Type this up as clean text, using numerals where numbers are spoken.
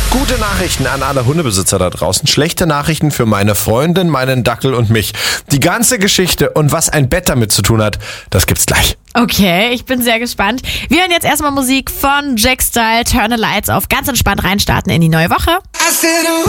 Gute Nachrichten an alle Hundebesitzer da draußen. Schlechte Nachrichten für meine Freundin, meinen Dackel und mich. Die ganze Geschichte und was ein Bett damit zu tun hat, das gibt's gleich. Okay, ich bin sehr gespannt. Wir hören jetzt erstmal Musik von Jack Style, Turn the Lights auf. Ganz entspannt reinstarten in die neue Woche.